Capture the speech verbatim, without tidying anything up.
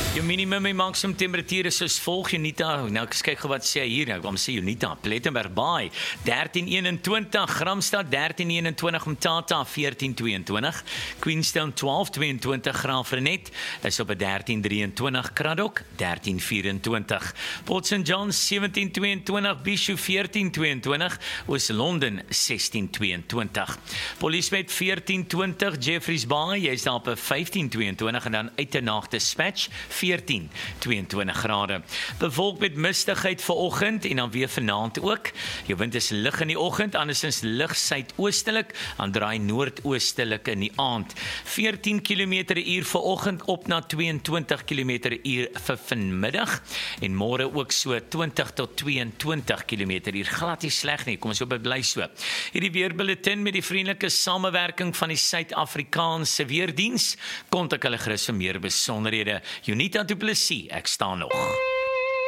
Jou minimum en maksimum temperatuur is soos volg, Unita. Nou ek kyk gou wat sê hier nou. Kom sê Unita, Plettenberg Bay dertien eenentwintig, Gramstad dertien eenentwintig, Mthatha veertien tweeëntwintig, Queenstown twaalf tweeëntwintig, Graafrenet is op 'n dertien drieëntwintig, Kraddock dertien vyerentwintig, Port Saint John sewentien tweeëntwintig, Bishu veertien tweeëntwintig, Oos-London sestien tweeëntwintig, Polismet veertien twintig, Jeffreys Bay, jy is daar op 'n vyftien tweeëntwintig en dan Uitenhage Dispatch veertien tweeëntwintig grade. Bewolk met mistigheid vanoggend en dan weer vanaand ook. Jou wind is lig in die oggend, andersins lig suidoostelik, dan draai noordoostelik in die aand. veertien kilometer per uur vanoggend op na tweeëntwintig kilometer per uur vir vanmiddag en môre ook so twintig tot tweeëntwintig kilometer per uur. Glad nie sleg nie, kom ons op, dit bly so. Hierdie weerbulletin met die vriendelike samewerking van die Suid-Afrikaanse Weerdiens, kontak hulle gerus vir meer besonderhede. Unita Du Plessis, ek staan nog.